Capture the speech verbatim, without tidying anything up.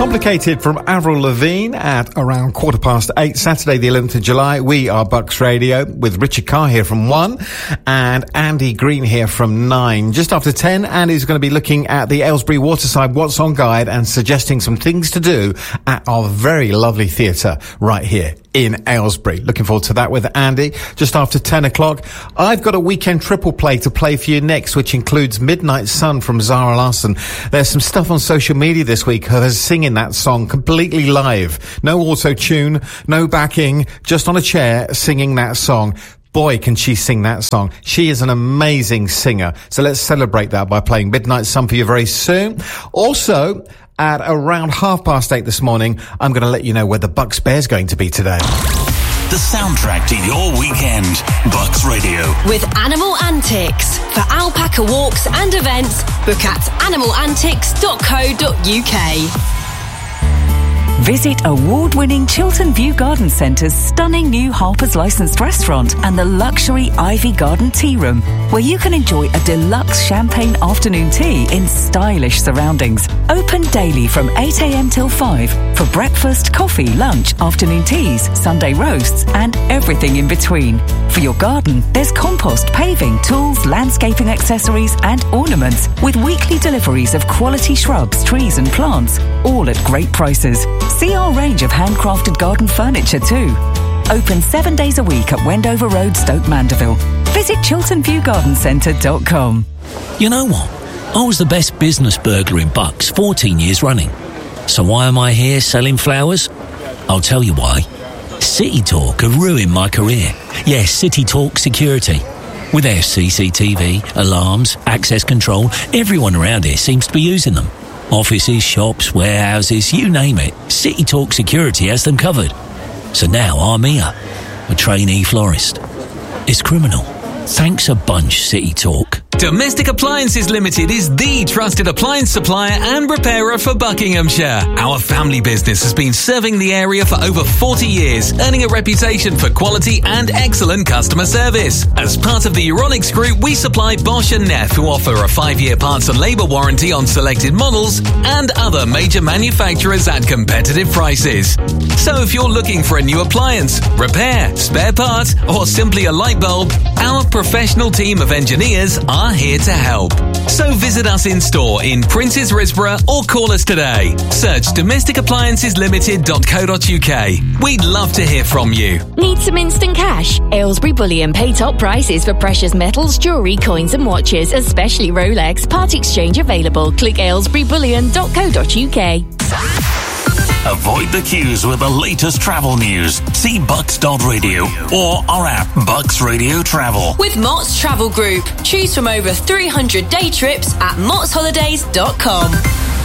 Complicated from Avril Lavigne at around quarter past eight, Saturday the eleventh of July. We are Bucks Radio with Richard Carr here from one and Andy Green here from nine. Just after ten, Andy's going to be looking at the Aylesbury Waterside What's On Guide and suggesting some things to do at our very lovely theatre right here in Aylesbury. Looking forward to that with Andy. Just after ten o'clock, I've got a weekend triple play to play for you next, which includes Midnight Sun from Zara Larsson. There's some stuff on social media this week. Her singing that song completely live. No auto-tune, no backing, just on a chair singing that song. Boy, can she sing that song. She is an amazing singer. So let's celebrate that by playing Midnight Sun for you very soon. Also, at around half past eight this morning, I'm going to let you know where the Bucks Bear's going to be today. The soundtrack to your weekend. Bucks Radio. With Animal Antics. For alpaca walks and events, book at animal antics dot co dot uk. Visit award-winning Chiltern View Garden Centre's stunning new Harper's licensed restaurant and the luxury Ivy Garden Tea Room, where you can enjoy a deluxe champagne afternoon tea in stylish surroundings. Open daily from eight a.m. till five for breakfast, coffee, lunch, afternoon teas, Sunday roasts and everything in between. For your garden, there's compost, paving, tools, landscaping accessories and ornaments with weekly deliveries of quality shrubs, trees and plants, all at great prices. See our range of handcrafted garden furniture too. Open seven days a week at Wendover Road, Stoke Mandeville. Visit chiltern view garden centre dot com. You know what? I was the best business burglar in Bucks fourteen years running. So why am I here selling flowers? I'll tell you why. City Talk have ruined my career. Yes, City Talk Security. With their C C T V, alarms, access control, everyone around here seems to be using them. Offices, shops, warehouses, you name it. City Talk Security has them covered. So now I'm here, a trainee florist. It's criminal. Thanks a bunch, City Talk. Domestic Appliances Limited is the trusted appliance supplier and repairer for Buckinghamshire. Our family business has been serving the area for over forty years, earning a reputation for quality and excellent customer service. As part of the Euronics Group, we supply Bosch and Neff, who offer a five-year parts and labour warranty on selected models, and other major manufacturers at competitive prices. So if you're looking for a new appliance, repair, spare part, or simply a light bulb, our professional team of engineers are here to help. So visit us in store in Princes Risborough or call us today. Search domestic appliances limited dot co dot uk. We'd love to hear from you. Need some instant cash? Aylesbury Bullion pay top prices for precious metals, jewellery, coins and watches, especially Rolex. Part exchange available. Click aylesbury bullion dot co dot uk. Avoid the queues with the latest travel news. See bucks dot radio or our app, Bucks Radio Travel. With Mott's Travel Group. Choose from over three hundred day trips at motts holidays dot com.